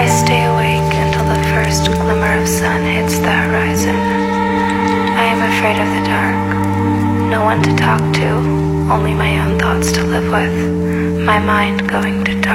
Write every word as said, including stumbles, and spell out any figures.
I stay awake until the first glimmer of sun hits the horizon. I am afraid of the dark. No one to talk to, only my own thoughts to live with. My mind going to dark.